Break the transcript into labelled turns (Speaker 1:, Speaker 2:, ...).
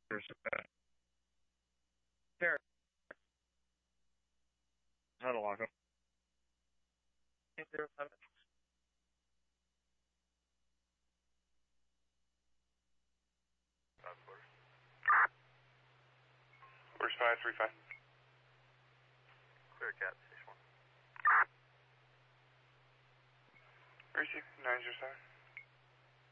Speaker 1: There's Terry. How to lock up? 807.
Speaker 2: Where's 535?
Speaker 3: Clear cat, station 1.
Speaker 2: Where's you? 907?